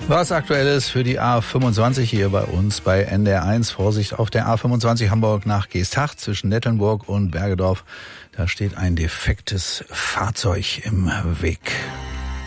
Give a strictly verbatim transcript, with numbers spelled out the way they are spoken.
Was aktuell ist für die A fünfundzwanzig hier bei uns bei N D R eins. Vorsicht auf der A fünfundzwanzig Hamburg nach Geesthacht zwischen Nettelnburg und Bergedorf. Da steht ein defektes Fahrzeug im Weg.